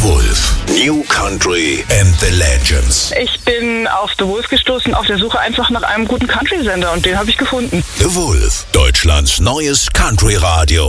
Wolf. New Country and the Legends. Ich bin auf The Wolf gestoßen, auf der Suche einfach nach einem guten Country-Sender und den habe ich gefunden. The Wolf, Deutschlands neues Country-Radio.